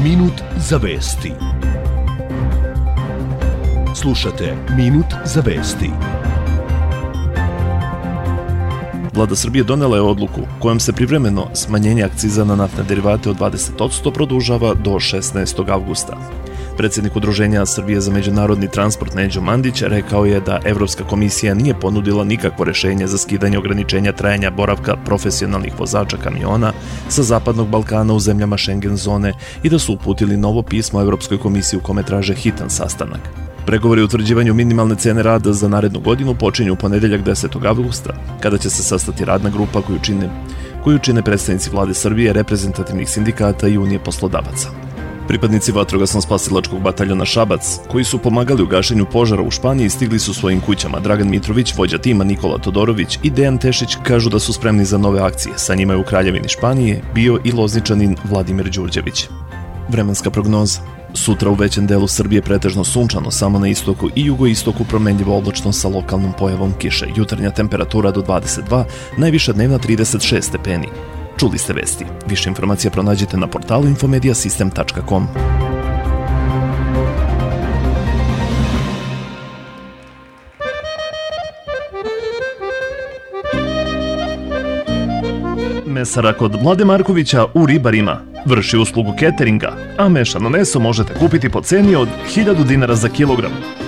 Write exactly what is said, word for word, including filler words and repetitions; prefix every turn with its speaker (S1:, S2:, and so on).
S1: Minut za vesti. Slušate Minut za vesti.
S2: Vlada Srbije donela je odluku kojom se privremeno smanjenje akciza na naftne derivate od dvadeset posto produžava do šesnaestog avgusta. Predsjednik Udruženja Srbije za međunarodni transport Neđo Mandić rekao je da Evropska komisija nije ponudila nikakvo rešenje za skidanje ograničenja trajanja boravka profesionalnih vozača kamiona sa Zapadnog Balkana u zemljama Schengen zone i da su uputili novo pismo Evropskoj komisiji u kome traže hitan sastanak. Pregovori o utvrđivanju minimalne cene rada za narednu godinu počinju u ponedeljak desetog avgusta, kada će se sastati radna grupa koju čine, koju čine predstavnici Vlade Srbije, reprezentativnih sindikata i Unije poslodavaca. Pripadnici vatrogasno-spasilačkog bataljona Šabac, koji su pomagali u gašenju požara u Španiji, stigli su svojim kućama. Dragan Mitrović, vođa tima Nikola Todorović i Dejan Tešić kažu da su spremni za nove akcije. Sa njima je u Kraljevini Španije bio i Lozničanin Vladimir Đurđević. Vremenska prognoza. Sutra u većem delu Srbije pretežno sunčano, samo na istoku i jugoistoku promenljivo oblačno sa lokalnom pojavom kiše. Jutarnja temperatura do dvadeset dva, najviša dnevna trideset šest stepeni. Čuli ste vesti. Više informacija pronađite na portalu infomediasistem tačka com. Mesara kod Mlade Markovića u Ribarima vrši uslugu cateringa, a mešano meso možete kupiti po ceni od hiljadu dinara za kilogram.